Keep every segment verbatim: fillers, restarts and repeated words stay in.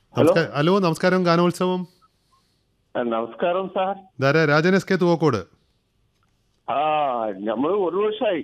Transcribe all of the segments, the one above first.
Hello നമസ്കാരം. Hello, നമസ്കാരം. ഗാനോത്സവം. ആ, നമസ്കാരം സാർ. ഇതാരാ? Rajan S K തൂവക്കോട്. ആ നമ്മൾ ഒരു വർഷമായി.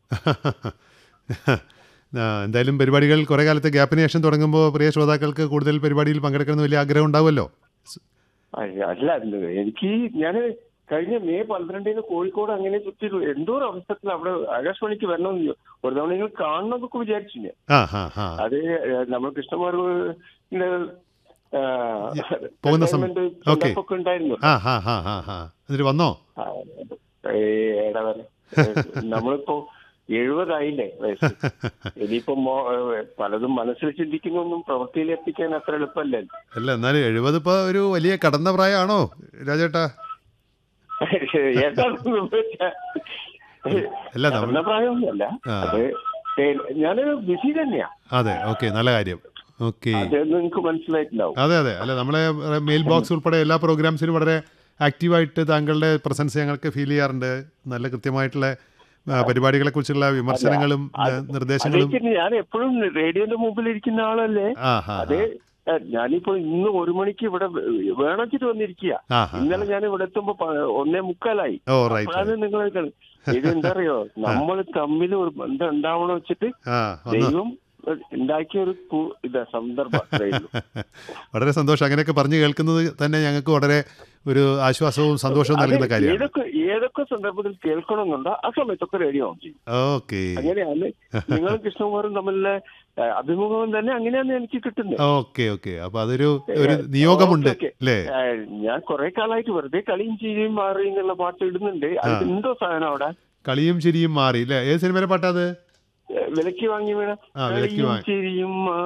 ആ, എന്തായാലും പരിപാടികൾ കുറേ കാലത്തെ ഗ്യാപ്പിന് ശേഷം തുടങ്ങുമ്പോൾ പ്രിയ ശ്രോതാക്കൾക്ക് കൂടുതൽ പരിപാടിയിൽ പങ്കെടുക്കണമെന്ന് വലിയ ആഗ്രഹം ഉണ്ടാവുമല്ലോ. അയ്യ, അല്ല എനിക്ക് ഞാൻ കഴിഞ്ഞ മെയ് പന്ത്രണ്ടിന് കോഴിക്കോട് അങ്ങനെ ചുറ്റി എന്തോ ഒരു അവസരത്തിൽ അവിടെ ആകാശവാണിക്ക് വരണമെന്ന് ഒരു തവണ നിങ്ങൾ കാണണമെന്നൊക്കെ വിചാരിച്ചു ഞാൻ. ആ ഹാ ഹാ അത് നമ്മൾ കൃഷ്ണമാർഗിന്റെ പോകുന്ന സമയം. ഓക്കെ. ഒക്കെ ഉണ്ടായിരുന്നു. ആ ഹാ ഹാ ഹാ ഹാ എന്നിട്ട് വന്നോ? ആ, ഏടാ പറയാ, നമ്മളിപ്പോ എഴുപതായില്ലേ വയസ്സ്. ഇനിയിപ്പോ മോ- പലതും മനസ്സിൽ ചിന്തിക്കുന്നൊന്നും പ്രവൃത്തിയിൽ എത്തിക്കാൻ അത്ര എളുപ്പമല്ലല്ലോ. അല്ല, എന്നാലും എഴുപത് ഇപ്പോൾ ഒരു വലിയ കടന്ന പ്രായമാണോ രാജേട്ടാ? ഏതാണെന്ന് വെച്ചാ അല്ല, നമ്മൾ നടന്ന പ്രായമൊന്നുമല്ല. ആ. അത് ഞാനൊരു ബിസി തന്നെയാ. അതെ, ഓക്കെ, നല്ല കാര്യം. ഓക്കെ. അതൊന്നും നിങ്ങൾക്ക് മനസ്സിലായിട്ടുണ്ടാവും. അതെ അതെ അല്ല, നമ്മളെ മെയിൽ ബോക്സ് ഉൾപ്പെടെ എല്ലാ പ്രോഗ്രാംസിനും വളരെ ആക്റ്റീവായിട്ട് താങ്കളുടെ പ്രസൻസ് ഞങ്ങൾക്ക് ഫീൽ ചെയ്യാറുണ്ട്. നല്ല കൃത്യമായിട്ടുള്ള ആ, പരിപാടികളെക്കുറിച്ചുള്ള വിമർശനങ്ങളും ആ, നിർദ്ദേശങ്ങളും. അതേക്ക് ഞാൻ എപ്പോഴും റേഡിയോന്റെ മുമ്പിൽ ഇരിക്കുന്ന ആളല്ലേ. ആ ഹാ അത് ഞാനിപ്പോ ഇന്ന് ഒരു മണിക്ക് ഇവിടെ വേണമെച്ചിട്ട് വന്നിരിക്കുക. ആ ഹാ ഇന്നലെ ഞാൻ ഇവിടെ എത്തുമ്പോ പ- ഒന്നേ മുക്കാലായി. ഓ റൈറ്റ്. അപ്പോഴാണ് നിങ്ങൾ ഇത് എന്താ അറിയോ, നമ്മൾ തമ്മിൽ ഒരു ബന്ധം ഉണ്ടാവണം വെച്ചിട്ട് ആ ഒന്ന് ദൈവം ഉണ്ടാക്കിയ ഒരു കു- ഇതാ സന്ദർഭം അത്രേ ഉള്ളൂ. വളരെ സന്തോഷം. അങ്ങനെയൊക്കെ പറഞ്ഞു കേൾക്കുന്നത് തന്നെ ഞങ്ങൾക്ക് വളരെ ഒരു ആശ്വാസവും സന്തോഷവും അത് നൽകുന്ന കാര്യമാണ്. ഏതൊക്കെ ഏതൊക്കെ സന്ദർഭത്തിൽ കേൾക്കണമെന്നുണ്ടോ ആ സമയത്തൊക്കെ റേഡിയോ ഓൺ ചെയ്യും. ഓക്കെ. അങ്ങനെയാണ് നിങ്ങളും കൃഷ്ണകുമാറും തമ്മിലുള്ള ആ, അഭിമുഖം തന്നെ അങ്ങനെയാണ് എനിക്ക് കിട്ടുന്നത്. ഓക്കെ ഓക്കെ അപ്പൊ അതൊരു ഒരു നിയോഗമുണ്ട് ഓക്കെ, ഓക്കെ. അല്ലേ? ആ, ഞാൻ കുറെ കാലമായിട്ട് വെറുതെ കളിയും ചിരിയും മാറി എന്നുള്ള പാട്ട് ഇടുന്നുണ്ട്. അത് എന്തോ സാധനം അവിടെ കളിയും ചിരിയും മാറി അല്ലേ? ഏത് സിനിമയിലെ പാട്ടാ അത്? വിലക്ക് വാങ്ങി വീണ ആ, വിലയ്ക്ക് കളിയും വാങ്ങി. ചിരിയും